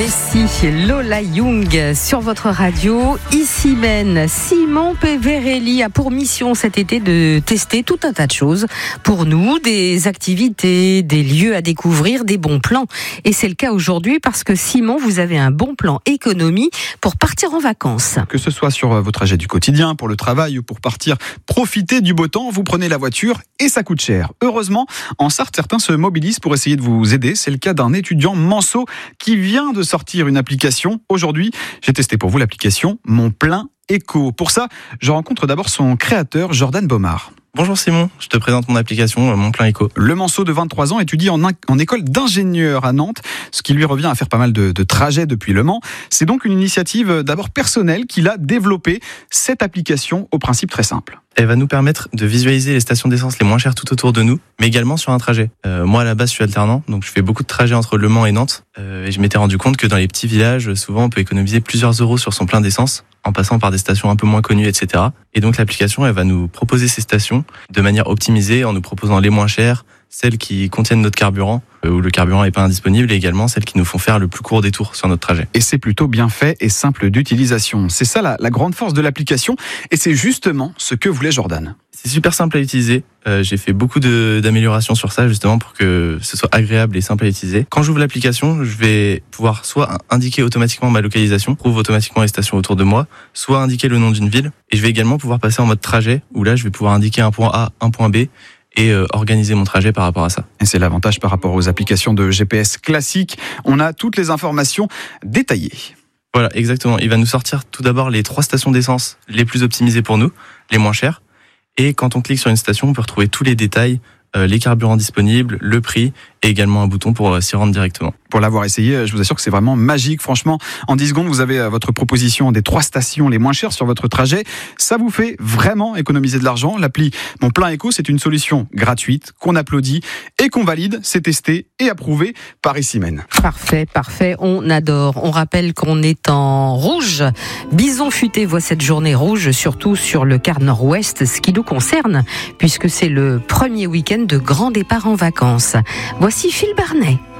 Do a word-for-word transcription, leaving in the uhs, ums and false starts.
Ici Lola Young sur votre radio. Ici Ben, Simon Peverelli a pour mission cet été de tester tout un tas de choses pour nous, des activités, des lieux à découvrir, des bons plans. Et c'est le cas aujourd'hui parce que Simon, vous avez un bon plan économie pour partir en vacances. Que ce soit sur vos trajets du quotidien, pour le travail ou pour partir profiter du beau temps, vous prenez la voiture et ça coûte cher. Heureusement, en Sarthe, certains se mobilisent pour essayer de vous aider. C'est le cas d'un étudiant manceau qui vient de sortir une application. Aujourd'hui, j'ai testé pour vous l'application Mon Plein Éco. Pour ça, je rencontre d'abord son créateur, Jordan Baumard. Bonjour Simon, je te présente mon application Mon Plein Éco. Le manceau de vingt-trois ans étudie en, in- en école d'ingénieur à Nantes, ce qui lui revient à faire pas mal de, de trajets depuis Le Mans. C'est donc une initiative d'abord personnelle qu'il a développée, cette application au principe très simple. Elle va nous permettre de visualiser les stations d'essence les moins chères tout autour de nous, mais également sur un trajet. Euh, moi à la base je suis alternant, donc je fais beaucoup de trajets entre Le Mans et Nantes, euh, et je m'étais rendu compte que dans les petits villages, souvent on peut économiser plusieurs euros sur son plein d'essence, en passant par des stations un peu moins connues, et cetera. Et donc l'application, elle va nous proposer ces stations de manière optimisée, en nous proposant les moins chères, celles qui contiennent notre carburant, où le carburant n'est pas indisponible, et également celles qui nous font faire le plus court détour sur notre trajet. Et c'est plutôt bien fait et simple d'utilisation. C'est ça la, la grande force de l'application, et c'est justement ce que voulait Jordan. C'est super simple à utiliser. Euh, j'ai fait beaucoup de, d'améliorations sur ça, justement, pour que ce soit agréable et simple à utiliser. Quand j'ouvre l'application, je vais pouvoir soit indiquer automatiquement ma localisation, trouve automatiquement les stations autour de moi, soit indiquer le nom d'une ville. Et je vais également pouvoir passer en mode trajet, où là, je vais pouvoir indiquer un point A, un point B, et euh, organiser mon trajet par rapport à ça. Et c'est l'avantage par rapport aux applications de G P S classiques. On a toutes les informations détaillées. Voilà, exactement. Il va nous sortir tout d'abord les trois stations d'essence les plus optimisées pour nous, les moins chères. Et quand on clique sur une station, on peut retrouver tous les détails, euh, les carburants disponibles, le prix et également un bouton pour euh, s'y rendre directement. Pour l'avoir essayé, je vous assure que c'est vraiment magique. Franchement, en dix secondes, vous avez votre proposition des trois stations les moins chères sur votre trajet. Ça vous fait vraiment économiser de l'argent. L'appli Mon Plein Éco, c'est une solution gratuite qu'on applaudit et qu'on valide. C'est testé et approuvé par Issimène. Parfait, parfait. On adore. On rappelle qu'on est en rouge. Bison Futé voit cette journée rouge, surtout sur le quart nord-ouest, ce qui nous concerne, puisque c'est le premier week-end de grand départ en vacances. Voici Phil Barnet.